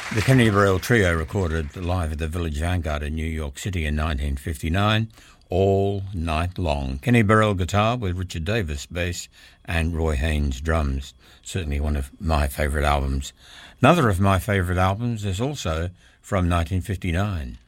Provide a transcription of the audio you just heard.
The Kenny Burrell Trio recorded live at the Village Vanguard in New York City in 1959, All Night Long. Kenny Burrell guitar with Richard Davis bass and Roy Haynes drums. Certainly one of my favourite albums. Another of my favourite albums is also from 1959.